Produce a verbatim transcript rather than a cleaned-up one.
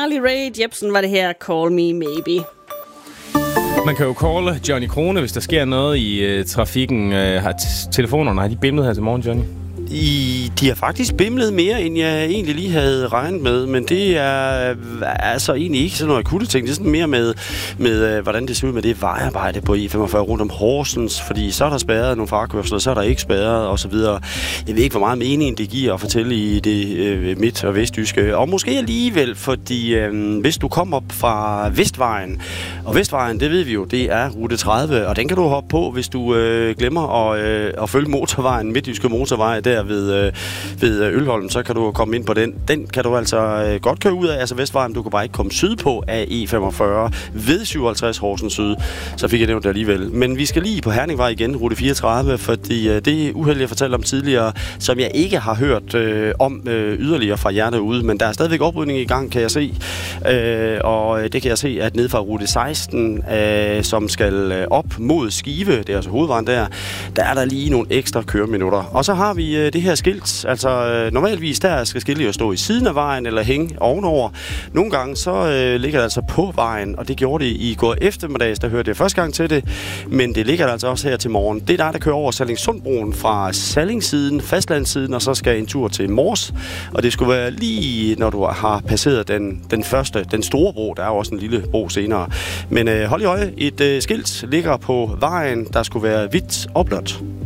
Carly Rae Jepsen var det her, Call Me Maybe. Man kan jo calle Johnny Krone, hvis der sker noget i uh, trafikken. Uh, har t- telefonerne, har de bimlet her til morgen, Johnny? I, de har faktisk bimlet mere, end jeg egentlig lige havde regnet med, men det er altså egentlig ikke sådan noget akutte ting. Det er sådan mere med, med hvordan det ser ud med det vejarbejde på E femogfyrre rundt om Horsens, fordi så er der spærret nogle farkørsler, så er der ikke spærret osv. Jeg ved ikke, hvor meget mening det giver at fortælle i det øh, midt- og vestjyske. Og måske alligevel, fordi øh, hvis du kommer op fra Vestvejen, og Vestvejen, det ved vi jo, det er rute tredive, og den kan du hoppe på, hvis du øh, glemmer at, øh, at følge motorvejen, midtjyske motorvej der ved, øh, ved Ølholm, så kan du komme ind på den. Den kan du altså øh, godt køre ud af, altså Vestvejen, du kan bare ikke komme sydpå af E femogfyrre ved syvoghalvtreds Horsens Syd. Så fik jeg nævnt det alligevel. Men vi skal lige på Herningvej igen, rute fireogtredive, fordi øh, det er uheldigt, jeg fortalte om tidligere, som jeg ikke har hørt øh, om øh, yderligere fra hjertet ude, men der er stadigvæk oprydning i gang, kan jeg se. Øh, og det kan jeg se, at ned fra rute seksten, øh, som skal øh, op mod Skive, det er altså hovedvejen der, der er der lige nogle ekstra køreminutter. Og så har vi øh, det her skilt, altså øh, normalvis der skal skiltet jo stå i siden af vejen eller hænge ovenover. Nogle gange så øh, ligger det altså på vejen, og det gjorde det i går eftermiddags, der hørte jeg første gang til det, men det ligger altså også her til morgen. Det er dig, der kører over Sallingsundbroen fra Sallingssiden, fastlandssiden, og så skal en tur til Mors, og det skulle være lige, når du har passeret den, den første, den store bro, der er jo også en lille bro senere. Men øh, hold i øje, et øh, skilt ligger på vejen, der skulle være hvidt og blåt.